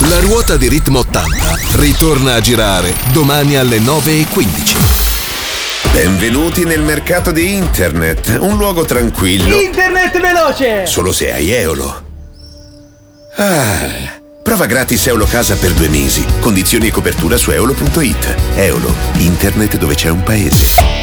La ruota di Ritmo 80 ritorna a girare domani alle 9:15. Benvenuti nel mercato di internet, un luogo tranquillo. Internet veloce! Solo se hai Eolo. Prova gratis Eolo Casa per 2 mesi. Condizioni e copertura su eolo.it. Eolo, internet dove c'è un paese.